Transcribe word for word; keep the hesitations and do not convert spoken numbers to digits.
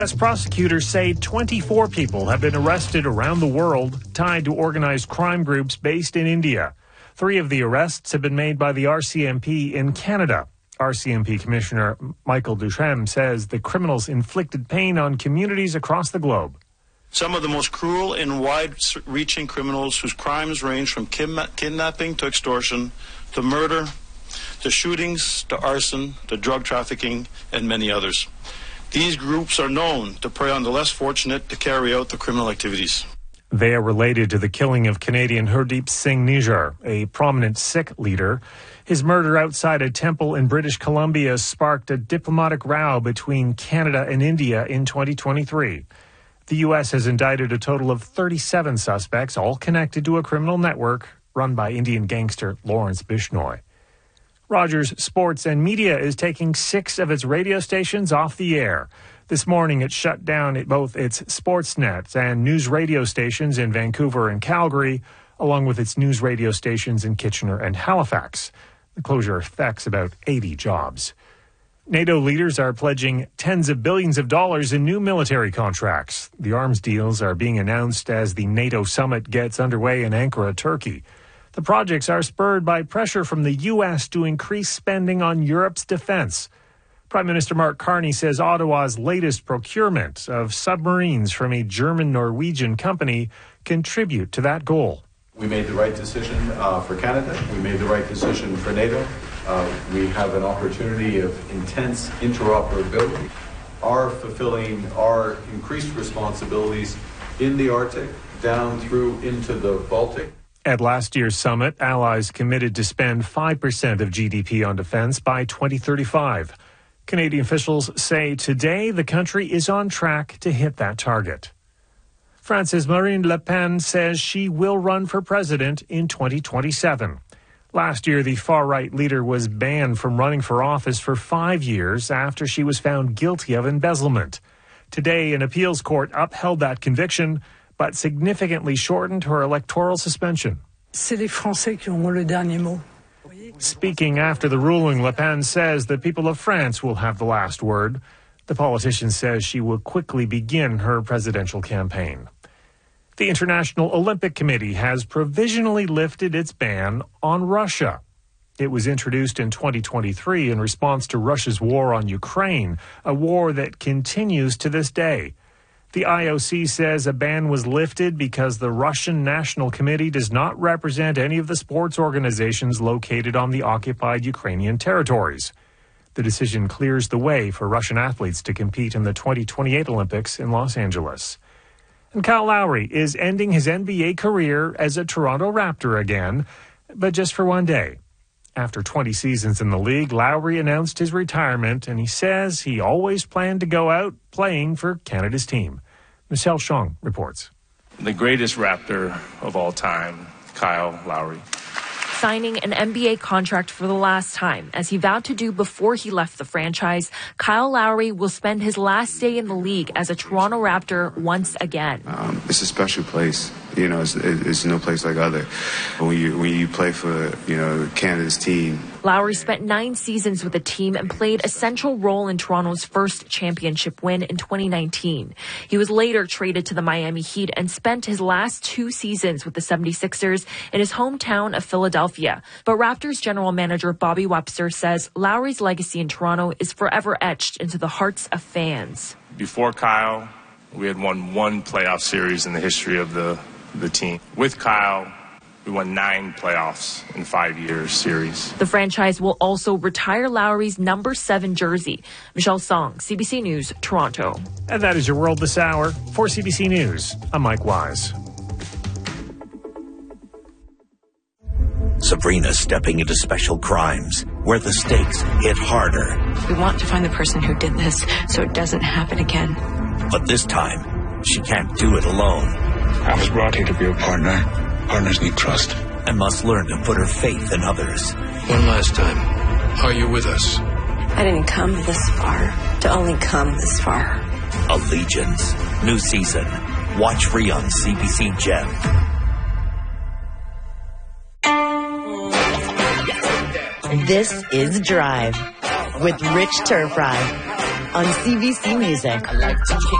U S prosecutors say twenty-four people have been arrested around the world tied to organized crime groups based in India. Three of the arrests have been made by the R C M P in Canada. R C M P Commissioner Michael Ducharme says the criminals inflicted pain on communities across the globe. Some of the most cruel and wide-reaching criminals whose crimes range from kidnapping to extortion to murder to shootings to arson to drug trafficking and many others. These groups are known to prey on the less fortunate to carry out the criminal activities. They are related to the killing of Canadian Hardeep Singh Nijjar, a prominent Sikh leader. His murder outside a temple in British Columbia sparked a diplomatic row between Canada and India in twenty twenty-three. The U S has indicted a total of thirty-seven suspects, all connected to a criminal network run by Indian gangster Lawrence Bishnoi. Rogers Sports and Media is taking six of its radio stations off the air. This morning, it shut down both its Sportsnet and news radio stations in Vancouver and Calgary, along with its news radio stations in Kitchener and Halifax. The closure affects about eighty jobs. NATO leaders are pledging tens of billions of dollars in new military contracts. The arms deals are being announced as the NATO summit gets underway in Ankara, Turkey. The projects are spurred by pressure from the U S to increase spending on Europe's defense. Prime Minister Mark Carney says Ottawa's latest procurement of submarines from a German-Norwegian company contribute to that goal. We made the right decision uh, for Canada. We made the right decision for NATO. Uh, we have an opportunity of intense interoperability. Our fulfilling our increased responsibilities in the Arctic, down through into the Baltic. At last year's summit, allies committed to spend five percent of G D P on defense by twenty thirty-five. Canadian officials say today the country is on track to hit that target. France's Marine Le Pen says she will run for president in twenty twenty-seven. Last year, the far-right leader was banned from running for office for five years after she was found guilty of embezzlement. Today, an appeals court upheld that conviction, but significantly shortened her electoral suspension. C'est les Français qui auront le dernier mot. Speaking after the ruling, Le Pen says the people of France will have the last word. The politician says she will quickly begin her presidential campaign. The International Olympic Committee has provisionally lifted its ban on Russia. It was introduced in twenty twenty-three in response to Russia's war on Ukraine, a war that continues to this day. The I O C says a ban was lifted because the Russian National Committee does not represent any of the sports organizations located on the occupied Ukrainian territories. The decision clears the way for Russian athletes to compete in the twenty twenty-eight Olympics in Los Angeles. And Kyle Lowry is ending his N B A career as a Toronto Raptor again, but just for one day. After twenty seasons in the league, Lowry announced his retirement, and he says he always planned to go out playing for Canada's team. Michelle Chong reports. The greatest Raptor of all time, Kyle Lowry. Signing an N B A contract for the last time, as he vowed to do before he left the franchise, Kyle Lowry will spend his last day in the league as a Toronto Raptor once again. Um, it's a special place. You know, it's, it's no place like other. When you when you play for, you know, Canada's team. Lowry spent nine seasons with the team and played a central role in Toronto's first championship win in twenty nineteen. He was later traded to the Miami Heat and spent his last two seasons with the seventy-sixers in his hometown of Philadelphia. But Raptors general manager Bobby Webster says Lowry's legacy in Toronto is forever etched into the hearts of fans. Before Kyle, we had won one playoff series in the history of the the team. With Kyle, we won nine playoffs in five years series. The franchise will also retire Lowry's number seven jersey. Michelle Song, C B C News, Toronto. And that is your world this hour. For C B C News, I'm Mike Wise. Sabrina stepping into special crimes, where the stakes hit harder. We want to find the person who did this so it doesn't happen again. But this time, she can't do it alone. I was brought here to be a partner. Partners need trust. And must learn to put her faith in others. One last time. Are you with us? I didn't come this far to only come this far. Allegiance. New season. Watch free on C B C Gem. This is Drive with Rich Turfry. on C B C Music.